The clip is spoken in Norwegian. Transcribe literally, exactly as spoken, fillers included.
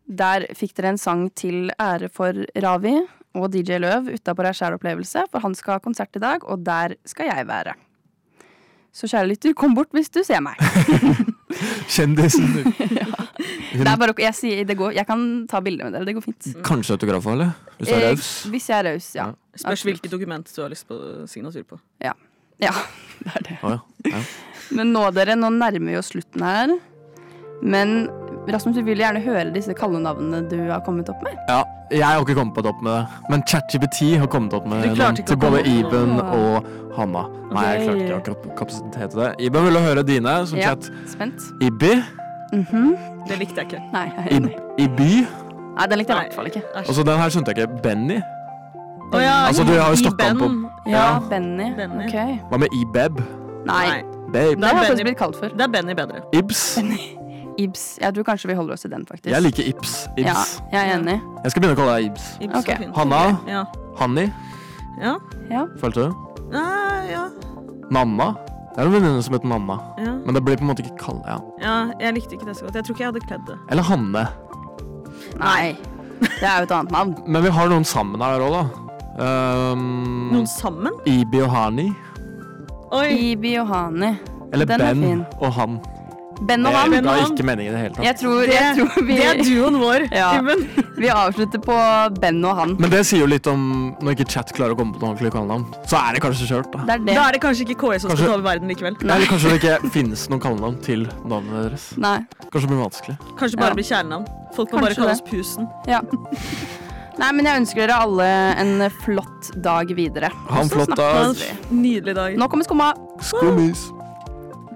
Der fikk dere en sang til ære for Ravi og D J Løv utenpå der skjæropplevelse, for han skal ha konsert i dag, og der skal jeg være. Så kjære lytter, kom bort hvis du ser meg. Kjendisen. Ja. Det er bare, jeg, sier, det går, jeg kan ta bilder med dere, det går fint. Kanskje autografer, eller? Hvis du er raus. Eh, hvis jeg er raus, ja. ja. Spørs hvilket dokument du har lyst på signatur på. Ja, ja det er det. Oh, ja. Ja. Men nå dere, nå nærmer vi oss slutten her. Men Rasmus, du vil gjerne høre disse kallenavnene du har kommet opp med. Ja, jeg har ikke kommet opp med det. Men ChatGPT har kommet opp med noen til både Iben og Hanna. Nei, jeg klarte ikke akkurat kapasitet til det. Iben vil høre dine som ja, chat. Spent. Ibi. Mhm. Det likte jeg ikke. Nei, jeg er enig. Iby. Nei, den likte jeg i hvert fall ikke. Og så den her skjønte jeg ikke. Benny. Å ja, altså, du har jo stokket Iben. på. Ja, Benny. Benny. Ok. Hva med Ibeb? Nei. Babe. Det har jeg faktisk blitt kalt for. Det er Benny bedre. Ibs. Benny. Ibs. Jeg tror kanskje vi holder oss til den, faktisk. Jeg liker Ibs. Ibs. Ja, jeg er enig. Jeg skal begynne å kalle deg Ibs. Ibs Ok. Hanna. Ja. Hanni. Ja. Ja. Følte du? Ah, ja. Nanna. Det er en venninne som heter Nanna. Ja. Men det blir på en måte ikke kall, ja. Ja, jeg likte ikke det så godt. Jeg tror ikke jeg hadde kledd det. Eller Hanne. Nei. Det er jo et annet navn. Men vi har noen sammen her også, da. Um, Noen sammen? Ibi og Hani. Oi. Ibi og Hani. Eller Den er Ben fin. og Han. Ben og Han. Det ga ikke mening i det hele tatt. Jeg tror, jeg tror vi... Det er duoen vår, Ja. Iben. Vi avslutter på Ben og Han. Men det sier jo litt om når ikke chat klarer å komme på noen ordentlige kallenavn. Så er det kanskje kjørt, da. Det er det. Da er det kanskje ikke K I som Kanskje- skal ta over verden likevel. Eller kanskje det ikke finnes noen kallenavn til navnet deres. Nei. Kanskje det blir vanskelig. Kanskje det bare Ja. blir kjælenavn. Folk må Kanskje bare kalle det. oss Pusen. Ja. Nei, men jeg ønsker dere alle en flott dag videre. Ha en Og så flott snakkes dag. vi. Nydelig dag. Nå kommer skumma. Skummis.